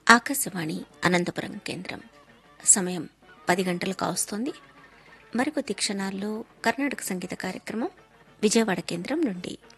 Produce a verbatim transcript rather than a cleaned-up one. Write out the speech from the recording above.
ఆకాశవాణి అనంతపురం కేంద్రం. సమయం పది గంటలు కావస్తోంది. మరికొద్ది క్షణాల్లో కర్ణాటక సంగీత కార్యక్రమం విజయవాడ కేంద్రం నుండి.